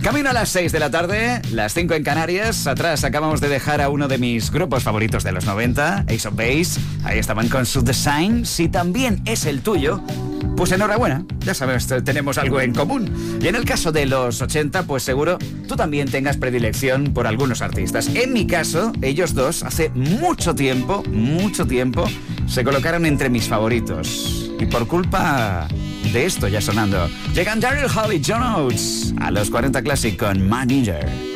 Camino a las 6 de la tarde, las 5 en Canarias. Atrás acabamos de dejar a uno de mis grupos favoritos de los 90, Ace of Base. Ahí estaban con su Design. Si también es el tuyo, pues enhorabuena, ya sabes, tenemos algo en común. Y en el caso de los 80, pues seguro tú también tengas predilección por algunos artistas. En mi caso, ellos dos hace mucho tiempo, se colocaron entre mis favoritos. Y por culpa de esto ya sonando, llegan Daryl Hall y John Oates a los 40 Classic con Man Eater.